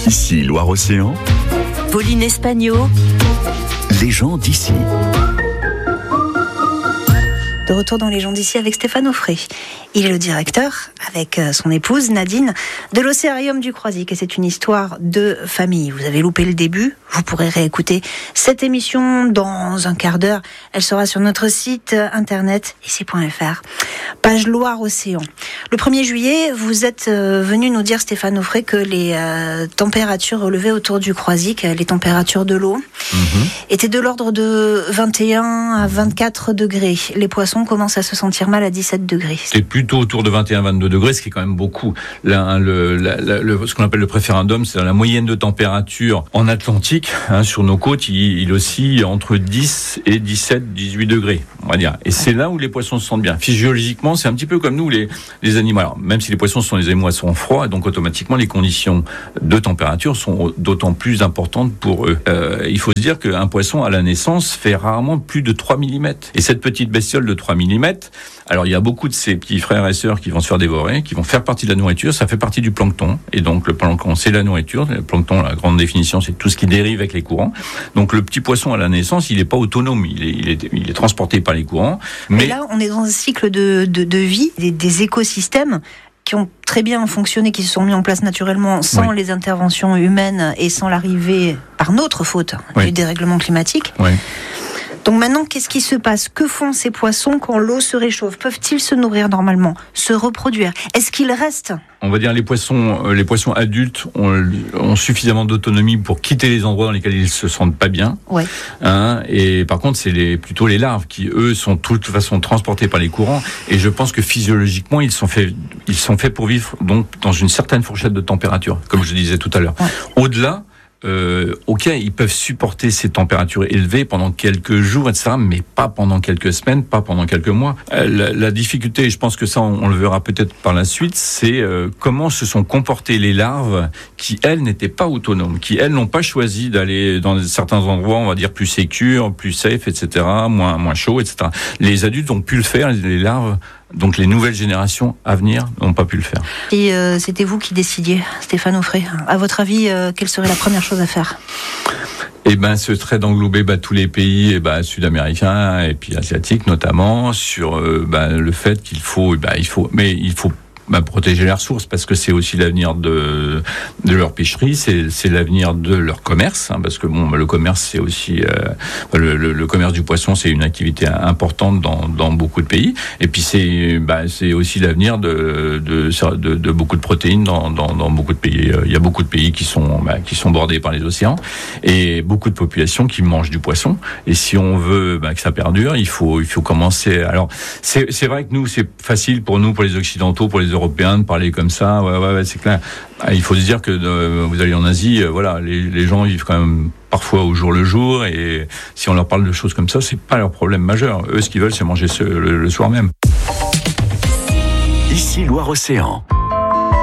Ici Loire-Océan, Pauline Espagno, les gens d'ici. De retour dans les gens d'ici avec Stéphane Offray. Il est le directeur, avec son épouse Nadine, de l'Océarium du Croisic. Et c'est une histoire de famille. Vous avez loupé le début, vous pourrez réécouter cette émission dans un quart d'heure. Elle sera sur notre site internet, ici.fr, page Loire-Océan. Le 1er juillet, vous êtes venu nous dire, Stéphane Offray, que les températures relevées autour du Croisic, les températures de l'eau, étaient de l'ordre de 21 à 24 degrés. Les poissons commencent à se sentir mal à 17 degrés. C'est plutôt autour de 21-22 degrés, ce qui est quand même beaucoup. Ce qu'on appelle le préférendum, c'est la moyenne de température en Atlantique, sur nos côtes, il oscille entre 10 et 17-18 degrés, on va dire. Et c'est là où les poissons se sentent bien. Physiologiquement, c'est un petit peu comme nous, les animaux. Alors, même si les poissons sont des animaux à sang froid, donc automatiquement, les conditions de température sont d'autant plus importantes pour eux. Il faut se dire qu'un poisson, à la naissance, fait rarement plus de 3 mm. Et cette petite bestiole de 3 mm, alors il y a beaucoup de ces petits frères et sœurs qui vont se faire dévorer, qui vont faire partie de la nourriture, ça fait partie du plancton. Et donc le plancton, c'est la nourriture. Le plancton, la grande définition, c'est tout ce qui dérive avec les courants. Donc le petit poisson à la naissance, il n'est pas autonome, il est transporté par les courants. Mais là, on est dans un cycle de vie, des écosystèmes qui ont très bien fonctionné, qui se sont mis en place naturellement sans les interventions humaines et sans l'arrivée, par notre faute, du dérèglement climatique. Donc maintenant, qu'est-ce qui se passe ? Que font ces poissons quand l'eau se réchauffe ? Peuvent-ils se nourrir normalement, se reproduire ? Est-ce qu'ils restent ? On va dire les poissons adultes ont suffisamment d'autonomie pour quitter les endroits dans lesquels ils se sentent pas bien. Et par contre, c'est plutôt les larves qui, eux, sont de toute façon transportés par les courants. Et je pense que physiologiquement, ils sont faits pour vivre donc dans une certaine fourchette de température, comme je disais tout à l'heure. Au-delà, ils peuvent supporter ces températures élevées pendant quelques jours, etc., mais pas pendant quelques semaines, pas pendant quelques mois. La difficulté, et je pense que ça, on le verra peut-être par la suite, c'est comment se sont comportées les larves qui, elles, n'étaient pas autonomes, qui, elles, n'ont pas choisi d'aller dans certains endroits, on va dire, plus sécures, plus safe, etc., moins chaud, etc. Les adultes ont pu le faire, les larves. Donc les nouvelles générations à venir n'ont pas pu le faire. Et c'était vous qui décidiez, Stéphane Offray. À votre avis, quelle serait la première chose à faire ? Ce serait d'englober tous les pays sud-américains et puis asiatiques notamment sur le fait qu'il faut protéger les ressources, parce que c'est aussi l'avenir de leur pêcherie, c'est l'avenir de leur commerce, parce que le commerce, c'est aussi le commerce du poisson, c'est une activité importante dans beaucoup de pays, et puis c'est aussi l'avenir de beaucoup de protéines dans beaucoup de pays. Il y a beaucoup de pays qui sont bordés par les océans, et beaucoup de populations qui mangent du poisson, et si on veut que ça perdure, il faut commencer. Alors c'est vrai que nous, c'est facile pour nous, pour les Occidentaux, pour les Européens, de parler comme ça, c'est clair. Il faut se dire que vous allez en Asie, les gens vivent quand même parfois au jour le jour, et si on leur parle de choses comme ça, c'est pas leur problème majeur. Eux, ce qu'ils veulent, c'est manger le soir même. Ici Loire-Océan.